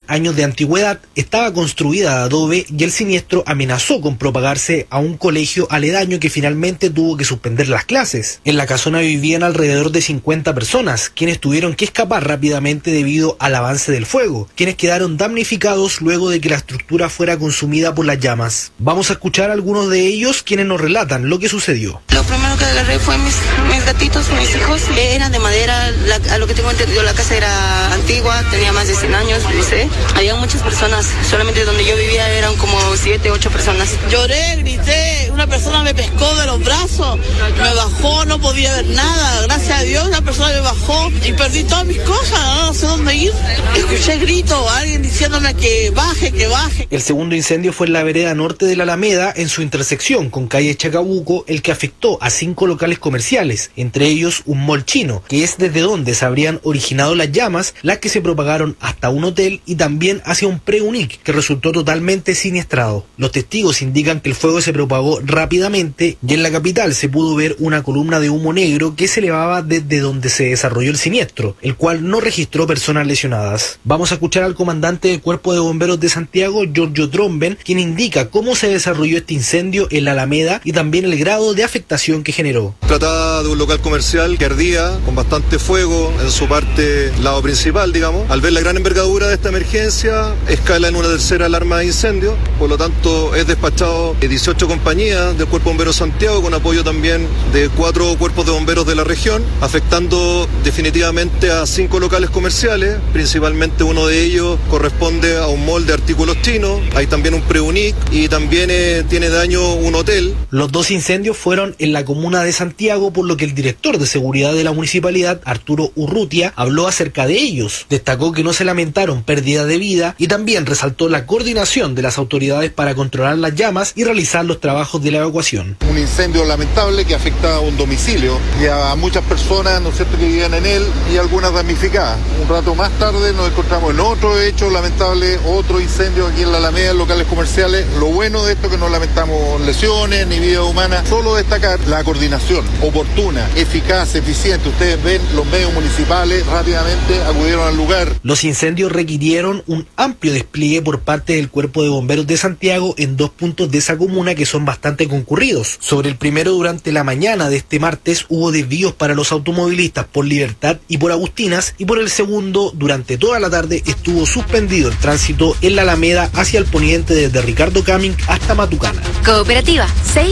años de antigüedad, estaba construida de adobe y el siniestro amenazó con propagarse a un colegio aledaño que finalmente tuvo que suspender las clases. En la casona vivían alrededor de 50 personas, quienes tuvieron que escapar rápidamente debido al avance del fuego, quienes quedaron damnificados luego de que la estructura fuera consumida por las llamas. Vamos a escuchar a algunos de ellos quienes nos relatan lo que sucedió. Lo primero que agarré fue mis gatitos, mis hijos, eran de madera, a lo que tengo entendido la casa era antigua, tenía más de 100 años, no sé. Había muchas personas, solamente donde yo vivía eran como 7, 8 personas. Lloré, grité, una persona me pescó de los brazos, me bajó, no podía ver nada, gracias a Dios la persona me bajó y perdí todas mis cosas, no sé dónde ir. Escuché gritos, alguien diciéndome que baje, que baje. El segundo incendio fue en la vereda norte de la Alameda, en su intersección con calle Chacabuco, el que afectó a 5 locales comerciales, entre ellos un mall chino, que es desde donde se habrían originado las llamas, las que se propagaron hasta un hotel y también hacia un pre-UNIC, que resultó totalmente siniestrado. Los testigos indican que el fuego se propagó rápidamente y en la capital se pudo ver una columna de humo negro que se elevaba desde donde se desarrolló el siniestro, el cual no registró personas lesionadas. Vamos a escuchar al comandante del Cuerpo de Bomberos de Santiago, Giorgio Tromben, quien indica cómo se desarrolló este incendio en la Alameda y también el grado de afectación que generó. Trataba de un local comercial que ardía con bastante fuego en su parte lado principal, digamos. Al ver la gran envergadura de esta emergencia, escala en una tercera alarma de incendio, por lo tanto es despachado 18 compañías del Cuerpo de Bomberos Santiago con apoyo también de 4 cuerpos de bomberos de la región, afectando definitivamente a 5 locales comerciales, principalmente uno de ellos corresponde a un mall de artículos chinos, hay también un pre-UNIC y también tiene daño un hotel. Los 2 incendios fueron en la comuna de Santiago, por lo que el director de seguridad de la municipalidad, Arturo Urrutia, habló acerca de ellos. Destacó que no se lamentaron pérdida de vida y también resaltó la coordinación de las autoridades para controlar las llamas y realizar los trabajos de la evacuación. Un incendio lamentable que afecta a un domicilio y a muchas personas, ¿no es cierto?, que vivían en él y algunas damnificadas. Un rato más tarde nos encontramos en otro hecho lamentable, otro incendio aquí en la Alameda, en locales comerciales. Lo bueno de esto es que no lamentamos lesiones ni vida humana, solo destacar la coordinación oportuna, eficaz, eficiente. Ustedes ven, los medios municipales rápidamente acudieron al lugar. Los incendios requirieron un amplio despliegue por parte del Cuerpo de Bomberos de Santiago en 2 puntos de esa comuna que son bastante concurridos. Sobre el primero, durante la mañana de este martes, hubo desvíos para los automovilistas por Libertad y por Agustinas, y por el segundo, durante toda la tarde estuvo suspendido el tránsito en la Alameda hacia el poniente desde Ricardo Caming hasta Matucana. Cooperativa,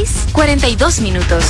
6:42 minutos.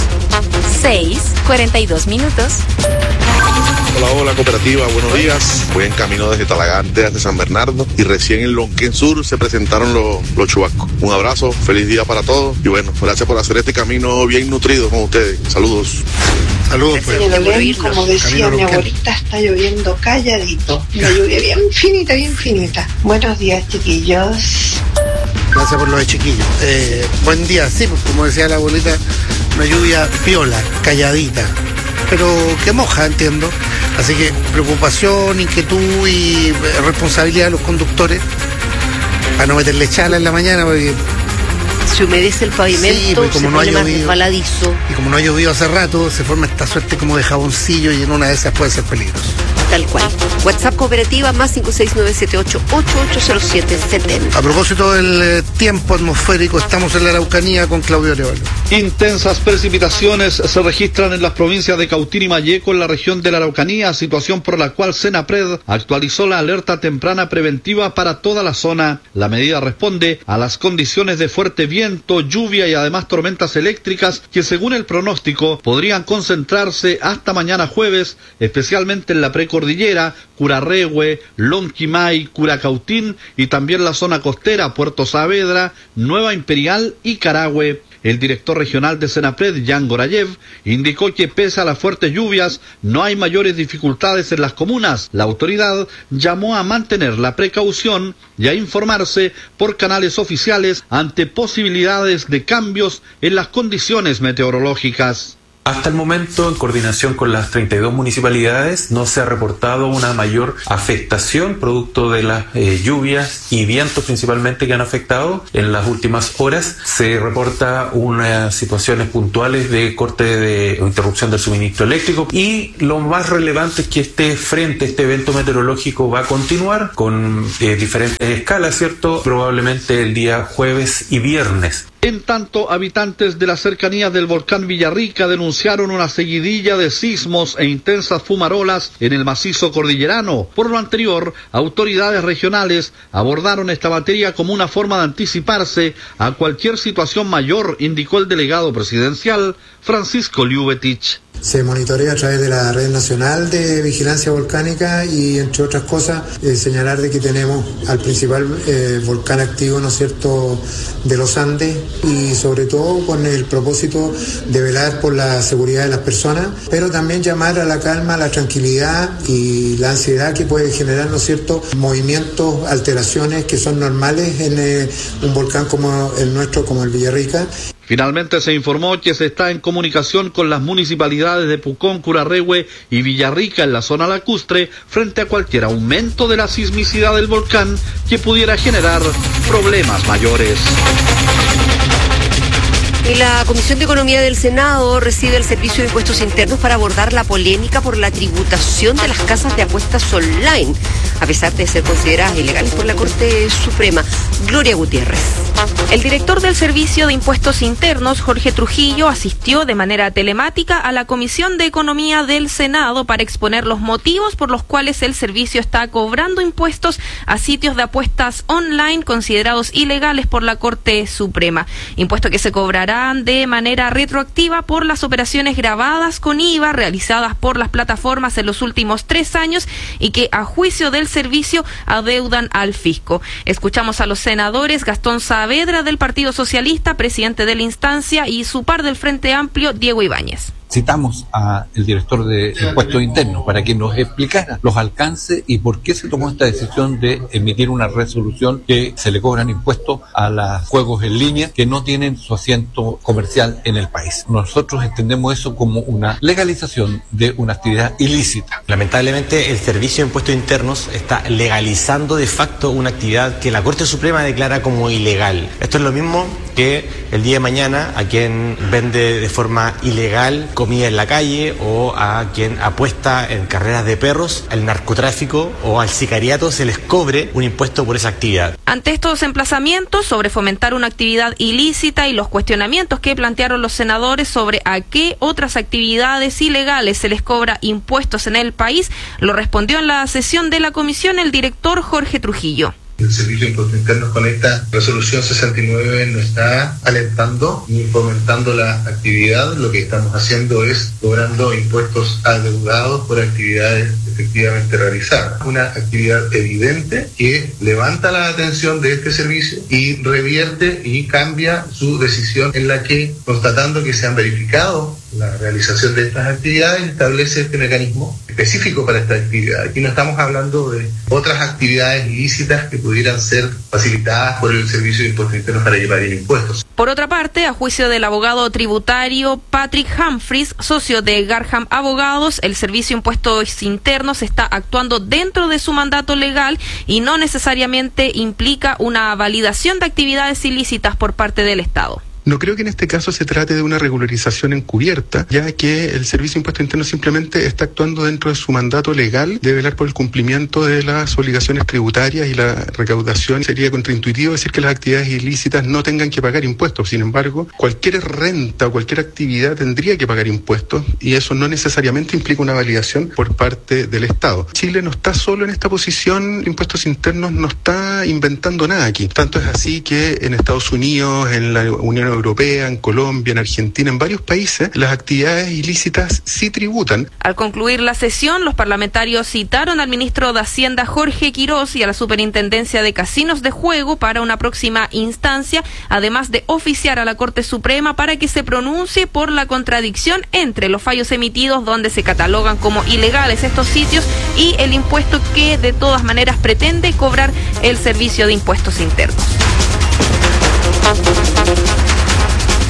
6:42 minutos. Hola cooperativa, buenos días. Voy en camino desde Talagante hasta San Bernardo y recién en Lonquén Sur se presentaron los chubascos. Un abrazo, feliz día para todos y bueno, gracias por hacer este camino bien nutrido con ustedes. Saludos. Saludos. Como decía mi abuelita, está lloviendo calladito. Una lluvia bien finita, bien finita. Buenos días, chiquillos. Gracias por lo de chiquillos. Buen día, sí, pues como decía la abuelita, una lluvia piola, calladita, pero que moja, entiendo. Así que preocupación, inquietud y responsabilidad de los conductores para no meterle chala en la mañana, porque se humedece el pavimento, sí, pues, como se no pone ha más llovido, resbaladizo. Y como no ha llovido hace rato, se forma esta suerte como de jaboncillo y en una de esas puede ser peligroso. Tal cual. WhatsApp cooperativa más 56978880770. A propósito del tiempo atmosférico, estamos en la Araucanía con Claudio Arevalo. Intensas precipitaciones se registran en las provincias de Cautín y Malleco en la región de la Araucanía, situación por la cual Senapred actualizó la alerta temprana preventiva para toda la zona. La medida responde a las condiciones de fuerte viento, lluvia y además tormentas eléctricas que según el pronóstico podrían concentrarse hasta mañana jueves, especialmente en la precordillera, Curarrehue, Lonquimay, Curacautín y también la zona costera, Puerto Saavedra, Nueva Imperial y Carahue. El director regional de Senapred, Jan Gorayev, indicó que pese a las fuertes lluvias no hay mayores dificultades en las comunas. La autoridad llamó a mantener la precaución y a informarse por canales oficiales ante posibilidades de cambios en las condiciones meteorológicas. Hasta el momento, en coordinación con las 32 municipalidades, no se ha reportado una mayor afectación producto de las lluvias y vientos principalmente que han afectado en las últimas horas. Se reporta unas situaciones puntuales de corte o interrupción del suministro eléctrico, y lo más relevante es que este evento meteorológico va a continuar con diferentes escalas, ¿cierto? Probablemente el día jueves y viernes. En tanto, habitantes de las cercanías del volcán Villarrica denunciaron una seguidilla de sismos e intensas fumarolas en el macizo cordillerano. Por lo anterior, autoridades regionales abordaron esta materia como una forma de anticiparse a cualquier situación mayor, indicó el delegado presidencial Francisco Liubetich. Se monitorea a través de la Red Nacional de Vigilancia Volcánica y, entre otras cosas, señalar de que tenemos al principal volcán activo, ¿no es cierto?, de los Andes, y sobre todo con el propósito de velar por la seguridad de las personas, pero también llamar a la calma, a la tranquilidad y la ansiedad que puede generar, ¿no es cierto?, movimientos, alteraciones que son normales en un volcán como el nuestro, como el Villarrica. Finalmente se informó que se está en comunicación con las municipalidades de Pucón, Curarrehue y Villarrica en la zona lacustre frente a cualquier aumento de la sismicidad del volcán que pudiera generar problemas mayores. Y la Comisión de Economía del Senado recibe el Servicio de Impuestos Internos para abordar la polémica por la tributación de las casas de apuestas online, a pesar de ser consideradas ilegales por la Corte Suprema. Gloria Gutiérrez. El director del Servicio de Impuestos Internos, Jorge Trujillo, asistió de manera telemática a la Comisión de Economía del Senado para exponer los motivos por los cuales el servicio está cobrando impuestos a sitios de apuestas online considerados ilegales por la Corte Suprema. Impuesto que se cobrará de manera retroactiva por las operaciones grabadas con IVA realizadas por las plataformas en los últimos 3 años y que, a juicio del servicio, adeudan al fisco. Escuchamos a los senadores Gastón Saavedra del Partido Socialista, presidente de la instancia, y su par del Frente Amplio, Diego Ibáñez. Citamos al director de Impuestos Internos para que nos explicara los alcances y por qué se tomó esta decisión de emitir una resolución que se le cobran impuestos a los juegos en línea que no tienen su asiento comercial en el país. Nosotros entendemos eso como una legalización de una actividad ilícita. Lamentablemente, el Servicio de Impuestos Internos está legalizando de facto una actividad que la Corte Suprema declara como ilegal. Esto es lo mismo que el día de mañana a quien vende de forma ilegal comida en la calle o a quien apuesta en carreras de perros, al narcotráfico o al sicariato se les cobre un impuesto por esa actividad. Ante estos emplazamientos sobre fomentar una actividad ilícita y los cuestionamientos que plantearon los senadores sobre a qué otras actividades ilegales se les cobra impuestos en el país, lo respondió en la sesión de la comisión el director Jorge Trujillo. El Servicio de Impuestos Internos con esta resolución 69 no está alentando ni fomentando la actividad. Lo que estamos haciendo es cobrando impuestos adeudados por actividades efectivamente realizadas. Una actividad evidente que levanta la atención de este servicio y revierte y cambia su decisión en la que, constatando que se han verificado la realización de estas actividades, establece este mecanismo específico para esta actividad. Aquí no estamos hablando de otras actividades ilícitas que pudieran ser facilitadas por el Servicio de Impuestos Internos para llevar en impuestos. Por otra parte, a juicio del abogado tributario Patrick Humphries, socio de Garham Abogados, el Servicio de Impuestos Internos está actuando dentro de su mandato legal y no necesariamente implica una validación de actividades ilícitas por parte del Estado. No creo que en este caso se trate de una regularización encubierta, ya que el Servicio de Impuestos Internos simplemente está actuando dentro de su mandato legal de velar por el cumplimiento de las obligaciones tributarias y la recaudación. Sería contraintuitivo decir que las actividades ilícitas no tengan que pagar impuestos. Sin embargo, cualquier renta o cualquier actividad tendría que pagar impuestos y eso no necesariamente implica una validación por parte del Estado. Chile no está solo en esta posición, Impuestos Internos no está inventando nada aquí. Tanto es así que en Estados Unidos, en la Unión Europea, en Colombia, en Argentina, en varios países, las actividades ilícitas sí tributan. Al concluir la sesión, los parlamentarios citaron al ministro de Hacienda Jorge Quirós y a la Superintendencia de Casinos de Juego para una próxima instancia, además de oficiar a la Corte Suprema para que se pronuncie por la contradicción entre los fallos emitidos donde se catalogan como ilegales estos sitios y el impuesto que de todas maneras pretende cobrar el Servicio de Impuestos Internos.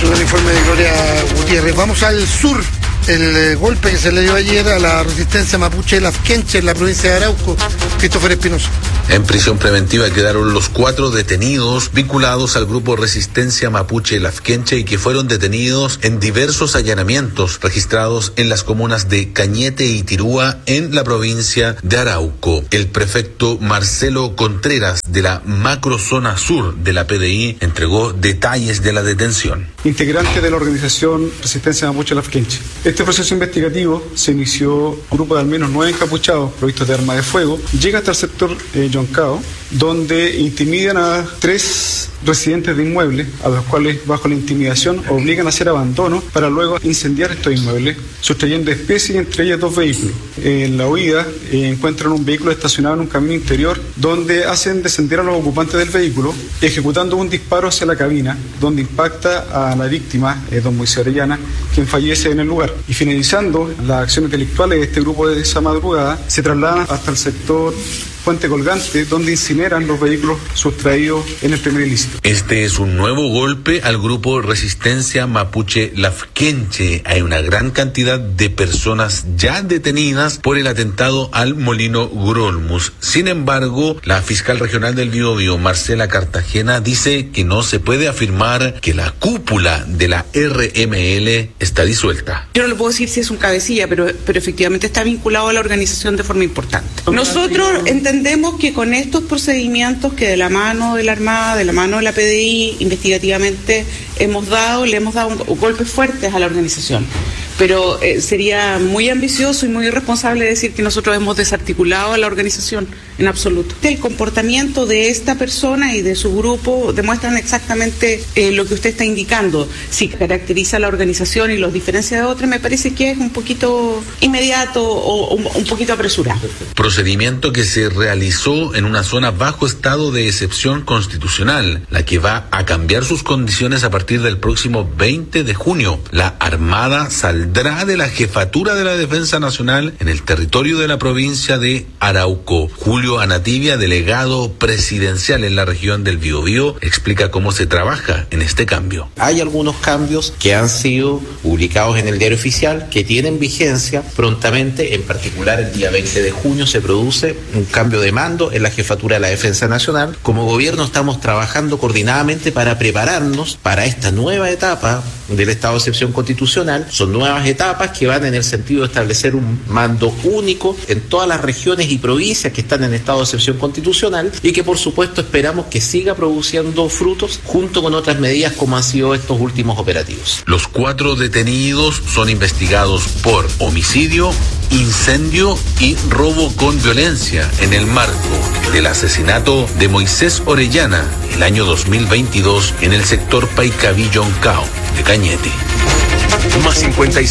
Es un informe de Gloria Gutiérrez. Vamos al sur. El golpe que se le dio ayer a la resistencia mapuche Lafkenche en la provincia de Arauco. Christopher Espinosa. En prisión preventiva quedaron los 4 detenidos vinculados al grupo Resistencia Mapuche Lafkenche y que fueron detenidos en diversos allanamientos registrados en las comunas de Cañete y Tirúa en la provincia de Arauco. El prefecto Marcelo Contreras de la macrozona sur de la PDI entregó detalles de la detención. Integrante de la organización Resistencia Mapuche Lafkenche. Este proceso investigativo se inició un grupo de al menos 9 encapuchados provistos de arma de fuego. Llega hasta el sector Yoncao, donde intimidan a 3 residentes de inmuebles, a los cuales bajo la intimidación obligan a hacer abandono para luego incendiar estos inmuebles, sustrayendo especies, entre ellas 2 vehículos. En la huida encuentran un vehículo estacionado en un camino interior, donde hacen descender a los ocupantes del vehículo, ejecutando un disparo hacia la cabina, donde impacta a la víctima, don Moisés Orellana, quien fallece en el lugar. Y finalizando las acciones delictuales de este grupo de esa madrugada, se trasladan hasta el sector Puente Colgante, donde incineran los vehículos sustraídos en el primer ilícito. Este es un nuevo golpe al grupo Resistencia Mapuche Lafkenche. Hay una gran cantidad de personas ya detenidas por el atentado al Molino Grolmus. Sin embargo, la fiscal regional del Biobío, Marcela Cartagena, dice que no se puede afirmar que la cúpula de la RML está disuelta. Yo no le puedo decir si es un cabecilla, pero efectivamente está vinculado a la organización de forma importante. Nosotros entendemos que con estos procedimientos que de la mano de la Armada, de la mano de la PDI, investigativamente le hemos dado golpes fuertes a la organización. Pero sería muy ambicioso y muy irresponsable decir que nosotros hemos desarticulado a la organización, en absoluto. El comportamiento de esta persona y de su grupo demuestran exactamente lo que usted está indicando. Si caracteriza a la organización y los diferencia de otra, me parece que es un poquito inmediato o un poquito apresurado. Procedimiento que se realizó en una zona bajo estado de excepción constitucional, la que va a cambiar sus condiciones a partir del próximo 20 de junio. La Armada saldrá de la Jefatura de la Defensa Nacional en el territorio de la provincia de Arauco. Julio Anativia, delegado presidencial en la región del Biobío, explica cómo se trabaja en este cambio. Hay algunos cambios que han sido publicados en el Diario Oficial que tienen vigencia prontamente. En particular, el día 20 de junio se produce un cambio de mando en la Jefatura de la Defensa Nacional. Como gobierno estamos trabajando coordinadamente para prepararnos para esta nueva etapa del estado de excepción constitucional. Son nuevas etapas que van en el sentido de establecer un mando único en todas las regiones y provincias que están en estado de excepción constitucional y que por supuesto esperamos que siga produciendo frutos junto con otras medidas como han sido estos últimos operativos. Los 4 detenidos son investigados por homicidio, incendio y robo con violencia en el marco del asesinato de Moisés Orellana el año 2022 en el sector Paicaví-Yoncao de Cañete. Más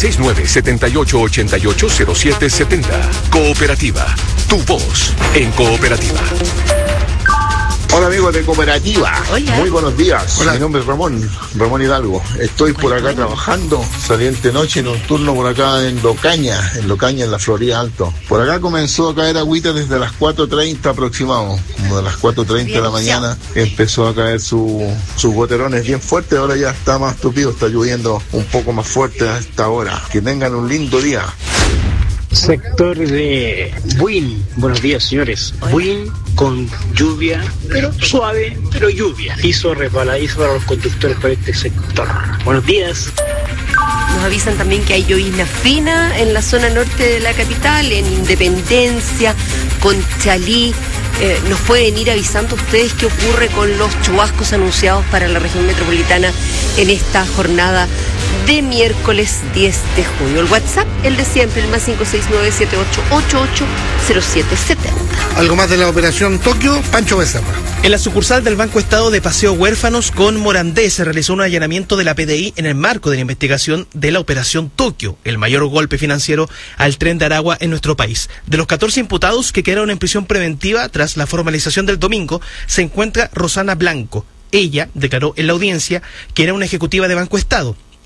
569-7888-0770. Cooperativa. Tu voz en Cooperativa. Hola amigos de Cooperativa. Hola. Muy buenos días. Hola. Mi nombre es Ramón Hidalgo. Estoy por acá trabajando, saliente noche nocturno por acá en Locaña, en la Florida Alto. Por acá comenzó a caer agüita desde las 4:30 aproximado, como de las 4:30 de la mañana empezó a caer sus goterones bien fuertes. Ahora ya está más tupido, está lloviendo un poco más fuerte a esta hora. Que tengan un lindo día. Sector de Buin. Buenos días, señores. Buin con lluvia, pero suave, pero lluvia. Piso resbaladizo para los conductores por este sector. Buenos días. Nos avisan también que hay llovizna fina en la zona norte de la capital, en Independencia, Conchalí. Nos pueden ir avisando ustedes qué ocurre con los chubascos anunciados para la región metropolitana en esta jornada de miércoles 10 de junio. El WhatsApp, el de siempre, el más 569-7888-0770. Algo más de la operación Tokio, Pancho Becerra. En la sucursal del Banco Estado de Paseo Huérfanos con Morandé se realizó un allanamiento de la PDI en el marco de la investigación de la operación Tokio, el mayor golpe financiero al tren de Aragua en nuestro país. De los 14 imputados que quedaron en prisión preventiva tras la formalización del domingo, se encuentra Rosana Blanco. Ella declaró en la audiencia que era una ejecutiva de Banco Estado.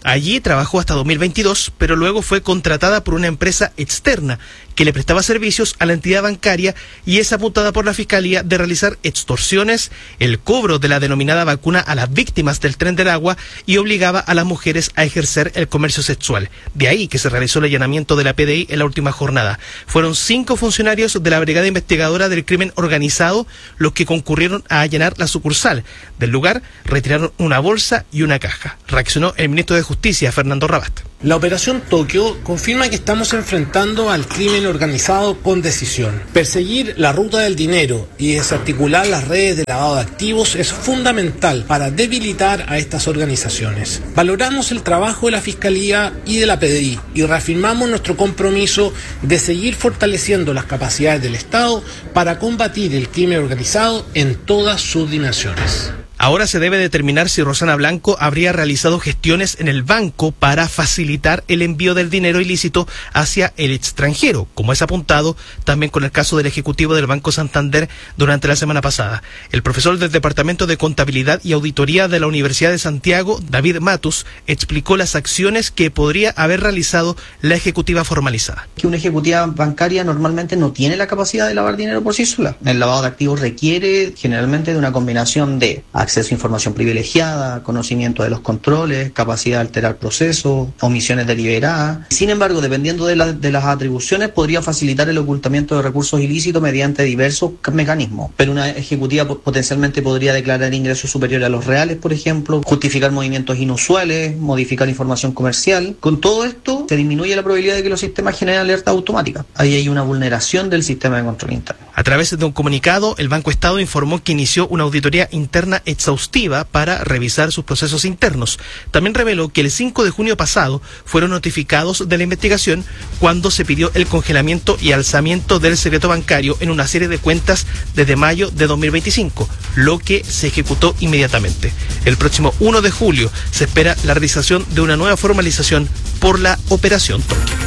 Allí trabajó hasta 2022, pero luego fue contratada por una empresa externa que le prestaba servicios a la entidad bancaria y es apuntada por la Fiscalía de realizar extorsiones, el cobro de la denominada vacuna a las víctimas del Tren del Agua y obligaba a las mujeres a ejercer el comercio sexual. De ahí que se realizó el allanamiento de la PDI en la última jornada. Fueron 5 funcionarios de la Brigada Investigadora del Crimen Organizado los que concurrieron a allanar la sucursal. Del lugar retiraron una bolsa y una caja. Reaccionó el ministro de Justicia, Fernando Rabat. La operación Tokio confirma que estamos enfrentando al crimen organizado con decisión. Perseguir la ruta del dinero y desarticular las redes de lavado de activos es fundamental para debilitar a estas organizaciones. Valoramos el trabajo de la Fiscalía y de la PDI y reafirmamos nuestro compromiso de seguir fortaleciendo las capacidades del Estado para combatir el crimen organizado en todas sus dimensiones. Ahora se debe determinar si Rosana Blanco habría realizado gestiones en el banco para facilitar el envío del dinero ilícito hacia el extranjero, como es apuntado también con el caso del ejecutivo del Banco Santander durante la semana pasada. El profesor del Departamento de Contabilidad y Auditoría de la Universidad de Santiago, David Matus, explicó las acciones que podría haber realizado la ejecutiva formalizada. Que una ejecutiva bancaria normalmente no tiene la capacidad de lavar dinero por sí sola. El lavado de activos requiere generalmente de una combinación de acceso a información privilegiada, conocimiento de los controles, capacidad de alterar procesos, omisiones deliberadas. Sin embargo, dependiendo de las atribuciones, podría facilitar el ocultamiento de recursos ilícitos mediante diversos mecanismos. Pero una ejecutiva potencialmente podría declarar ingresos superiores a los reales, por ejemplo, justificar movimientos inusuales, modificar información comercial. Con todo esto, se disminuye la probabilidad de que los sistemas generen alerta automática. Ahí hay una vulneración del sistema de control interno. A través de un comunicado, el Banco Estado informó que inició una auditoría interna exhaustiva para revisar sus procesos internos. También reveló que el 5 de junio pasado fueron notificados de la investigación cuando se pidió el congelamiento y alzamiento del secreto bancario en una serie de cuentas desde mayo de 2025, lo que se ejecutó inmediatamente. El próximo 1 de julio se espera la realización de una nueva formalización por la Operación Tokio.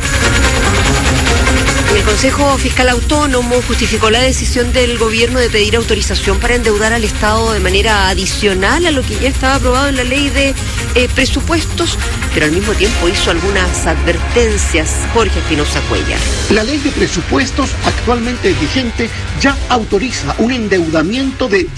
El Consejo Fiscal Autónomo justificó la decisión del gobierno de pedir autorización para endeudar al Estado de manera adicional a lo que ya estaba aprobado en la ley de presupuestos, pero al mismo tiempo hizo algunas advertencias. Jorge Espinosa Cuellar. La ley de presupuestos actualmente vigente ya autoriza un endeudamiento de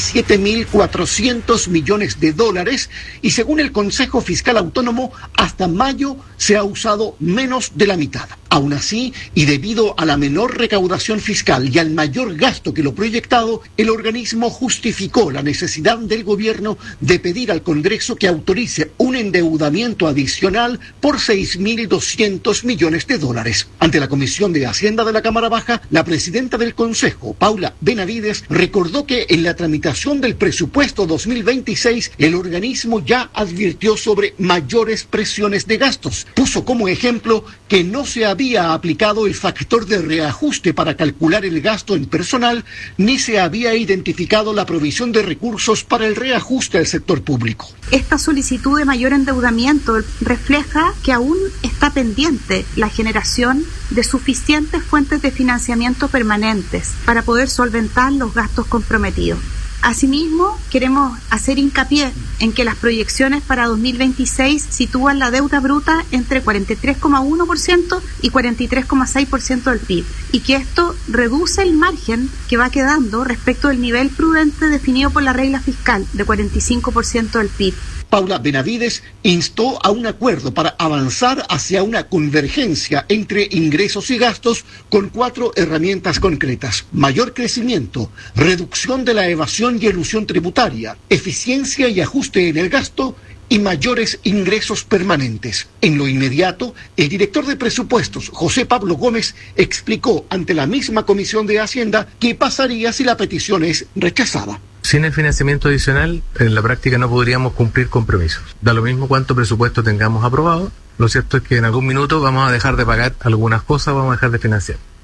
17.400 millones de dólares y según el Consejo Fiscal Autónomo, hasta mayo se ha usado menos de la mitad. Aún así, y debido a la menor recaudación fiscal y al mayor gasto que lo proyectado, el organismo justificó la necesidad del gobierno de pedir al Congreso que autorice un endeudamiento adicional por 6.200 millones de dólares. Ante la Comisión de Hacienda de la Cámara Baja, la presidenta del Consejo, Paula Benavides, recordó que en la tramitación del presupuesto 2026, el organismo ya advirtió sobre mayores presiones de gastos. Puso como ejemplo que no se había aplicado el factor de reajuste para calcular el gasto en personal, ni se había identificado la provisión de recursos para el reajuste al sector público. Esta solicitud de mayor endeudamiento refleja que aún está pendiente la generación de suficientes fuentes de financiamiento permanentes para poder solventar los gastos comprometidos. Asimismo, queremos hacer hincapié en que las proyecciones para 2026 sitúan la deuda bruta entre 43,1% y 43,6% del PIB y que esto reduce el margen que va quedando respecto del nivel prudente definido por la regla fiscal de 45% del PIB. Paula Benavides instó a un acuerdo para avanzar hacia una convergencia entre ingresos y gastos con 4 herramientas concretas: mayor crecimiento, reducción de la evasión y elusión tributaria, eficiencia y ajuste en el gasto y mayores ingresos permanentes. En lo inmediato, el director de presupuestos, José Pablo Gómez, explicó ante la misma Comisión de Hacienda qué pasaría si la petición es rechazada. Sin el financiamiento adicional, en la práctica no podríamos cumplir compromisos. Da lo mismo cuánto presupuesto tengamos aprobado. Lo cierto es que en algún minuto vamos a dejar de pagar algunas cosas, vamos a dejar de financiar.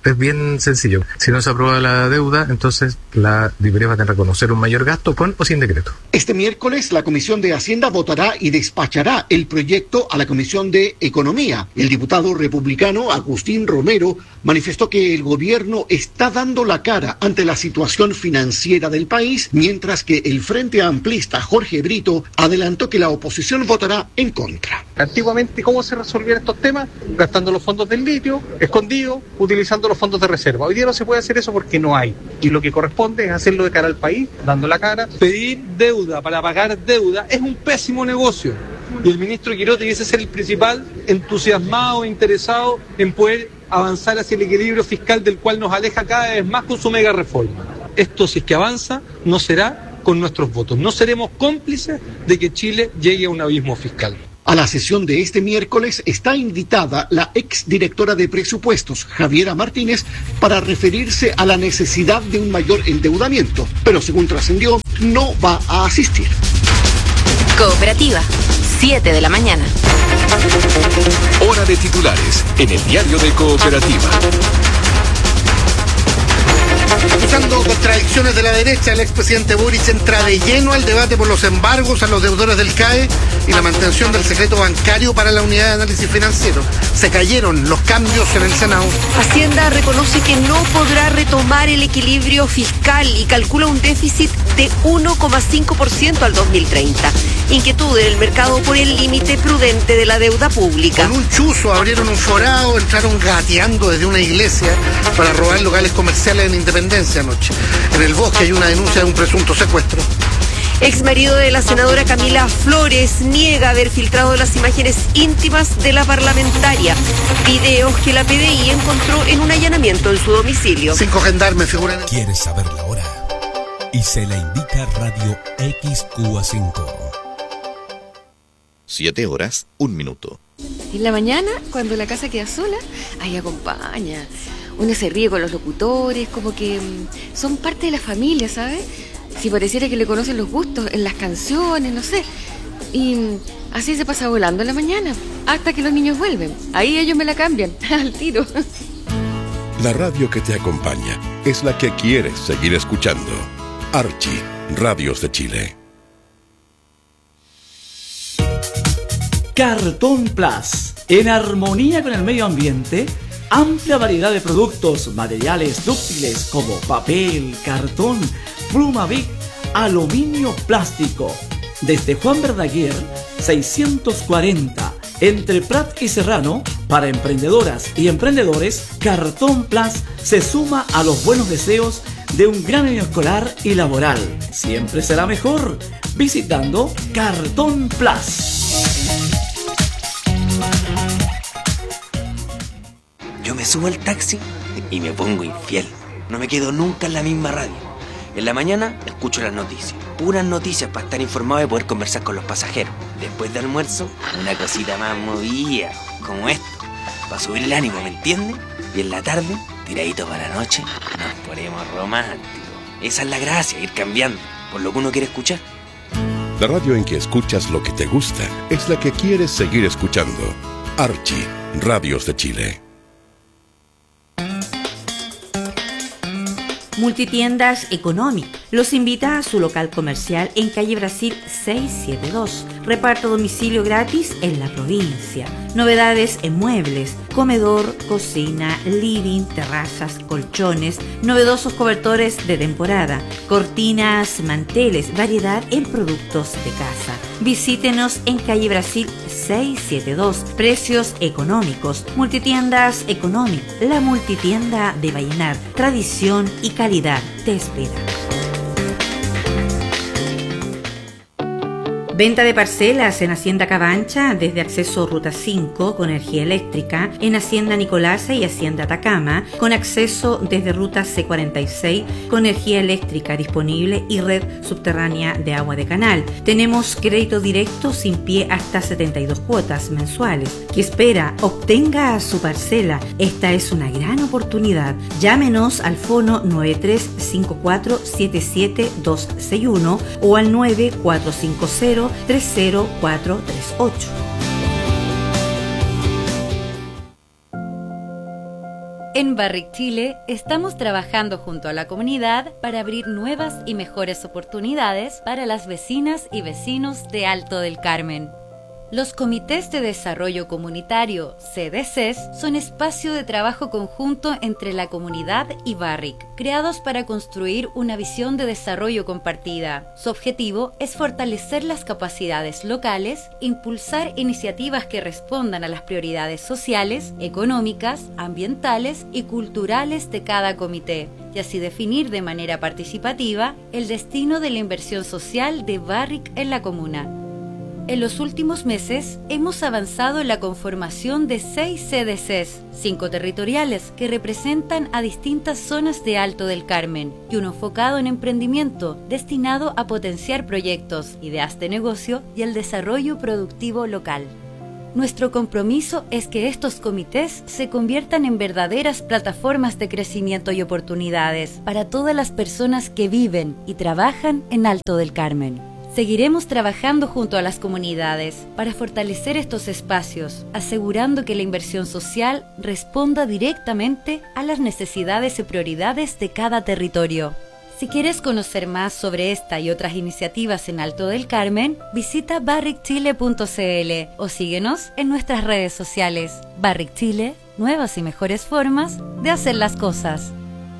Es bien sencillo. Si no se aprueba la deuda, entonces la DIPRES va a tener que reconocer un mayor gasto con o sin decreto. Este miércoles la Comisión de Hacienda votará y despachará el proyecto a la Comisión de Economía. El diputado republicano Agustín Romero manifestó que el gobierno está dando la cara ante la situación financiera del país, mientras que el Frente Amplista Jorge Brito adelantó que la oposición votará en contra. Antiguamente, ¿cómo se resolvían estos temas? Gastando los fondos del litio, escondidos, utilizando los fondos de reserva. Hoy día no se puede hacer eso porque no hay. Y lo que corresponde es hacerlo de cara al país, dando la cara. Pedir deuda para pagar deuda es un pésimo negocio. Y el ministro Quirós debiese ser el principal entusiasmado e interesado en poder avanzar hacia el equilibrio fiscal del cual nos aleja cada vez más con su mega reforma. Esto, si es que avanza, no será con nuestros votos. No seremos cómplices de que Chile llegue a un abismo fiscal. A la sesión de este miércoles está invitada la exdirectora de presupuestos, Javiera Martínez, para referirse a la necesidad de un mayor endeudamiento, pero según trascendió, no va a asistir. Cooperativa, 7 de la mañana. Hora de titulares en el diario de Cooperativa. Acusando contradicciones de la derecha, el expresidente Boric entra de lleno al debate por los embargos a los deudores del CAE y la mantención del secreto bancario para la unidad de análisis financiero. Se cayeron los cambios en el Senado. Hacienda reconoce que no podrá retomar el equilibrio fiscal y calcula un déficit de 1,5% al 2030. Inquietud en el mercado por el límite prudente de la deuda pública. Con un chuzo abrieron un forado, entraron gateando desde una iglesia para robar locales comerciales en Independencia anoche. En el Bosque hay una denuncia de un presunto secuestro. Ex marido de la senadora Camila Flores niega haber filtrado las imágenes íntimas de la parlamentaria. Videos que la PDI encontró en un allanamiento en su domicilio. 5 gendarmes figuran. ¿Quieres saber la hora? Y se la indica Radio XQA5. 7 horas, 1 minuto. En la mañana, cuando la casa queda sola, ahí acompaña. Uno se ríe con los locutores, como que son parte de la familia, ¿sabes? Si pareciera que le conocen los gustos en las canciones, no sé. Y así se pasa volando en la mañana, hasta que los niños vuelven. Ahí ellos me la cambian, al tiro. La radio que te acompaña es la que quieres seguir escuchando. Archie, Radios de Chile. Cartón Plus, en armonía con el medio ambiente, amplia variedad de productos, materiales dúctiles como papel, cartón, pluma Bic, aluminio, plástico. Desde Juan Verdaguer, 640, entre Prat y Serrano, para emprendedoras y emprendedores, Cartón Plus se suma a los buenos deseos de un gran año escolar y laboral. Siempre será mejor visitando Cartón Plus. Yo me subo al taxi y me pongo infiel. No me quedo nunca en la misma radio. En la mañana escucho las noticias. Puras noticias para estar informado y poder conversar con los pasajeros. Después de almuerzo, una cosita más movida, como esto, para subir el ánimo, ¿me entiendes? Y en la tarde, tiradito para la noche, nos ponemos románticos. Esa es la gracia, ir cambiando por lo que uno quiere escuchar. La radio en que escuchas lo que te gusta es la que quieres seguir escuchando. Archie, Radios de Chile. Multitiendas Economic los invita a su local comercial en calle Brasil 672. Reparto domicilio gratis en la provincia. Novedades en muebles, comedor, cocina, living, terrazas, colchones, novedosos cobertores de temporada, cortinas, manteles, variedad en productos de casa. Visítenos en calle Brasil 672. Precios económicos. Multitiendas Economic, la multitienda de Vallenar. Tradición y calidad te espera. Venta de parcelas en Hacienda Cabancha desde acceso Ruta 5 con energía eléctrica, en Hacienda Nicolasa y Hacienda Atacama con acceso desde Ruta C46 con energía eléctrica disponible y red subterránea de agua de canal. Tenemos crédito directo sin pie hasta 72 cuotas mensuales. ¿Qué espera? Obtenga su parcela. Esta es una gran oportunidad. Llámenos al fono 9354-77261 o al 9450-30438. En Barrick Chile estamos trabajando junto a la comunidad para abrir nuevas y mejores oportunidades para las vecinas y vecinos de Alto del Carmen. Los Comités de Desarrollo Comunitario, CDCs, son espacio de trabajo conjunto entre la comunidad y Barrick, creados para construir una visión de desarrollo compartida. Su objetivo es fortalecer las capacidades locales, impulsar iniciativas que respondan a las prioridades sociales, económicas, ambientales y culturales de cada comité, y así definir de manera participativa el destino de la inversión social de Barrick en la comuna. En los últimos meses hemos avanzado en la conformación de 6 CDCs, 5 territoriales que representan a distintas zonas de Alto del Carmen y uno enfocado en emprendimiento destinado a potenciar proyectos, ideas de negocio y el desarrollo productivo local. Nuestro compromiso es que estos comités se conviertan en verdaderas plataformas de crecimiento y oportunidades para todas las personas que viven y trabajan en Alto del Carmen. Seguiremos trabajando junto a las comunidades para fortalecer estos espacios, asegurando que la inversión social responda directamente a las necesidades y prioridades de cada territorio. Si quieres conocer más sobre esta y otras iniciativas en Alto del Carmen, visita barrickchile.cl o síguenos en nuestras redes sociales. Barrick Chile, nuevas y mejores formas de hacer las cosas.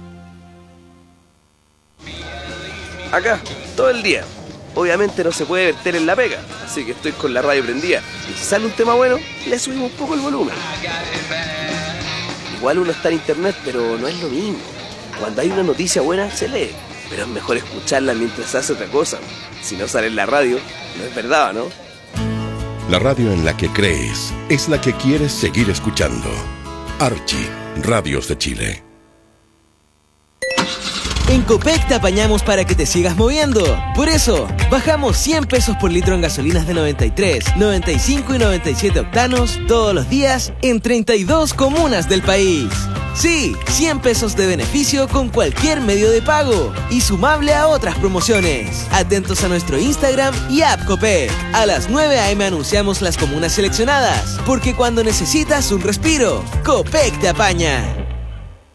Acá, todo el día. Obviamente no se puede verter en la pega, así que estoy con la radio prendida. Y si sale un tema bueno, le subimos un poco el volumen. Igual uno está en internet, pero no es lo mismo. Cuando hay una noticia buena, se lee, pero es mejor escucharla mientras hace otra cosa. Si no sale en la radio, no es verdad, ¿no? La radio en la que crees es la que quieres seguir escuchando. Archie, Radios de Chile. En Copec te apañamos para que te sigas moviendo. Por eso, bajamos 100 pesos por litro en gasolinas de 93, 95 y 97 octanos todos los días en 32 comunas del país. Sí, 100 pesos de beneficio con cualquier medio de pago y sumable a otras promociones. Atentos a nuestro Instagram y app Copec. A las 9 a.m. anunciamos las comunas seleccionadas, porque cuando necesitas un respiro, Copec te apaña.